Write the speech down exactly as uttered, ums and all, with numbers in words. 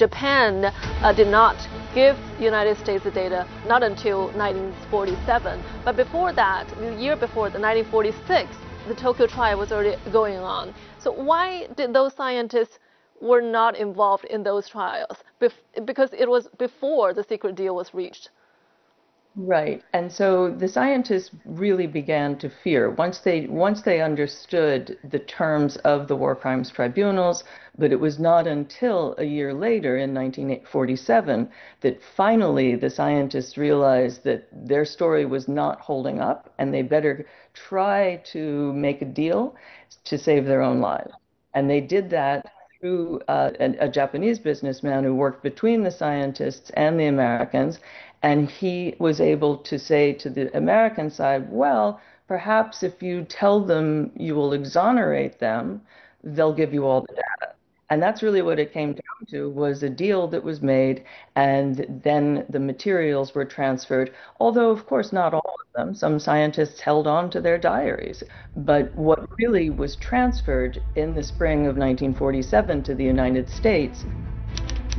Japan uh, did not give the United States the data not until nineteen forty-seven. But before that, the year before, the nineteen forty-six, the Tokyo trial was already going on. So why did those scientists were not involved in those trials? Bef- because it was before the secret deal was reached. Right. And so the scientists really began to fear once they once they understood the terms of the war crimes tribunals, but it was not until a year later in nineteen forty-seven that finally the scientists realized that their story was not holding up and they better try to make a deal to save their own lives. And they did that through uh, a, a Japanese businessman who worked between the scientists and the Americans. And he was able to say to the American side, well, perhaps if you tell them you will exonerate them, they'll give you all the data. And that's really what it came down to, was a deal that was made, and then the materials were transferred, although, of course, not all of them. Some scientists held on to their diaries. But what really was transferred in the spring of nineteen forty-seven to the United States